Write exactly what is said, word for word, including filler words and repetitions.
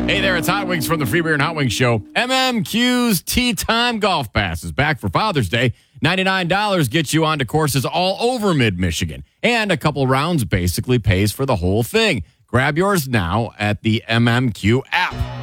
Hey there, it's Hot Wings from the Free Beer and Hot Wings Show. M M Q's Tea Time Golf Pass is back for Father's Day. ninety-nine dollars gets you onto courses all over mid-Michigan. And a couple rounds basically pays for the whole thing. Grab yours now at the M M Q app.